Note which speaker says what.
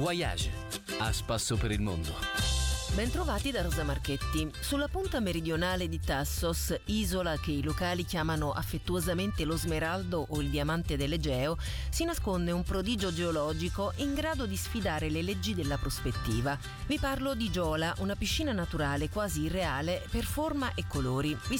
Speaker 1: Voyage, a spasso per il mondo.
Speaker 2: Bentrovati da Rosa Marchetti. Sulla punta meridionale di Tassos, isola che i locali chiamano affettuosamente lo Smeraldo o il Diamante dell'Egeo, si nasconde un prodigio geologico in grado di sfidare le leggi della prospettiva. Vi parlo di Giola, una piscina naturale quasi irreale per forma e colori. Vi